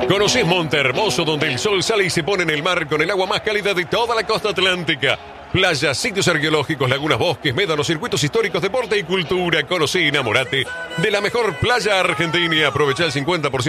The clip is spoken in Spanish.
¿Conocés Monte Hermoso, donde el sol sale y se pone en el mar con el agua más cálida de toda la costa atlántica? Playas, sitios arqueológicos, lagunas, bosques, médanos, circuitos históricos, deporte y cultura. Conocí y enamorate de la mejor playa argentina. Aprovecha el 50%